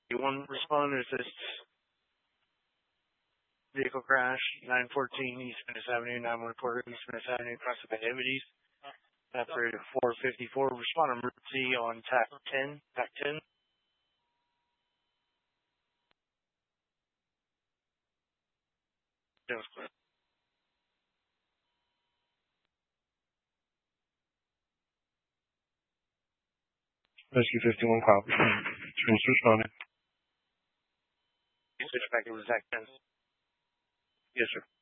One respond to assist. Vehicle crash, 914 East Venice Avenue, 914 East Venice Avenue, across the activities. After 454, respond emergency on TAC 10. TAC 10. Rescue 51 copy. Streets responding. Switch back to TAC 10. Yes, sir.